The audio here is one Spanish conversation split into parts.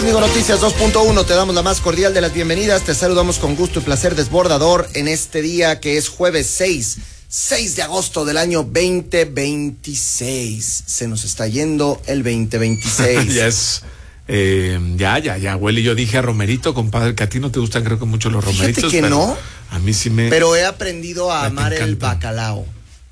Chisme Noticias 2.1, te damos la más cordial de las bienvenidas. Te saludamos con gusto y placer desbordador en este día que es jueves 6 de agosto del año 2026. Se nos está yendo el 2026. Yes. Ya, Willy. Yo dije a romerito, compadre, que a ti no te gustan, creo que mucho los romeritos. Fíjate que no. A mí sí me. Pero he aprendido a amar el bacalao.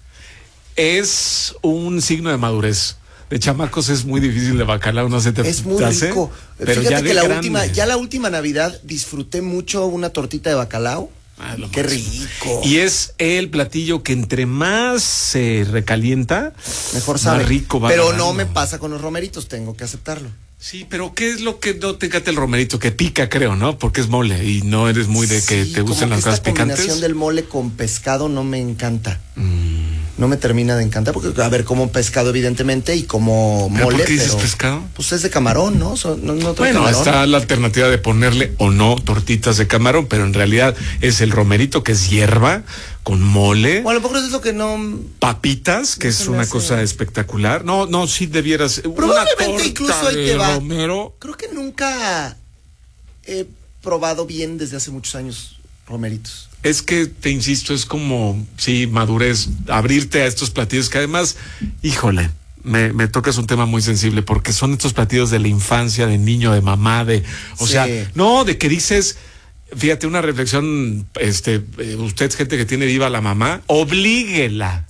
Es un signo de madurez. De chamacos es muy difícil de bacalao, no se te es muy hace, rico. Pero fíjate ya que la última Navidad disfruté mucho una tortita de bacalao. Qué rico. Y es el platillo que entre más se recalienta, mejor sabe. Más rico va. Pero ganando. No me pasa con los romeritos, tengo que aceptarlo. Sí, pero ¿qué es lo que no te encanta el romerito? Que pica, creo, ¿no? Porque es mole y no eres muy de que te gusten las cosas picantes. La combinación del mole con pescado no me encanta. No me termina de encantar porque, a ver, como pescado evidentemente y como mole. ¿Por qué dices pescado? Pues es de camarón, ¿no? No bueno, camarón. Está la alternativa de ponerle o no tortitas de camarón, pero en realidad es el romerito, que es hierba con mole. Bueno, a lo mejor es lo que no. Papitas, que es una cosa espectacular. No, sí debieras. Probablemente incluso ahí te va. Romero. Creo que nunca he probado bien desde hace muchos años romeritos. Es que, te insisto, es como, sí, madurez, abrirte a estos platillos que además, híjole, me tocas un tema muy sensible porque son estos platillos de la infancia, de niño, de mamá, de que dices, fíjate, una reflexión, usted, gente que tiene viva la mamá, oblíguela.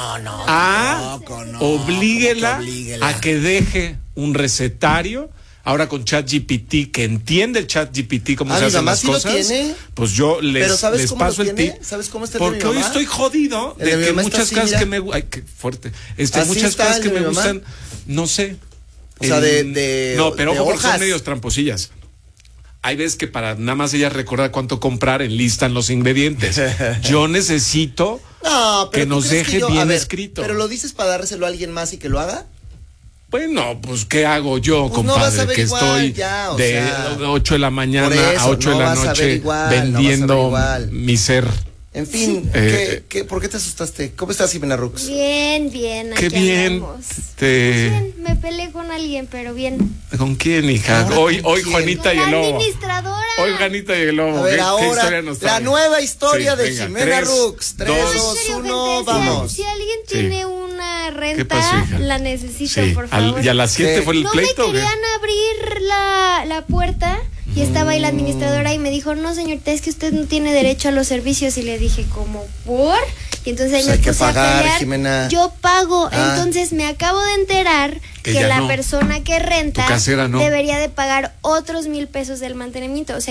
Oblíguela a que deje un recetario. Ahora con ChatGPT, que entiende el ChatGPT cómo se hacen las cosas. Lo tiene. Pues yo les paso el tip. ¿Sabes cómo está el porque de mi mamá? Hoy estoy jodido de que muchas cosas que me ay, qué fuerte. Muchas cosas que me gustan, no sé. O sea, no, pero ojo, porque hojas. son medios tramposillas. Hay veces que para nada más ella recordar cuánto comprar, enlistan los ingredientes. Yo necesito que nos deje bien escrito. ¿Pero lo dices para dárselo a alguien más y que lo haga? Bueno, pues ¿qué hago yo, pues compadre? No vas a ver que igual, estoy de 8 de la mañana a 8 de la noche vendiendo mi ser. En fin, ¿por qué te asustaste? ¿Cómo estás, Jimena Rux? Bien. Qué bien. Bien, me peleé con alguien, pero bien. ¿Con quién, hija? Hoy Juanita y el Lobo. Administradora. Hoy Juanita y el Lobo. A ver, ¿Qué historia nos trae? La nueva historia de venga, Jimena Rux. 3, 2, 1, vamos. Si alguien tiene una renta, la necesito, por favor. ¿Y a las 7 fue el pleito? No me querían abrir la puerta. Y estaba ahí la administradora y me dijo, no, señorita, es que usted no tiene derecho a los servicios. Y le dije, ¿cómo por? Y entonces ahí me puse a pelear. Jimena. Yo pago. Entonces me acabo de enterar que la persona que renta debería de pagar otros 1,000 pesos del mantenimiento. O sea,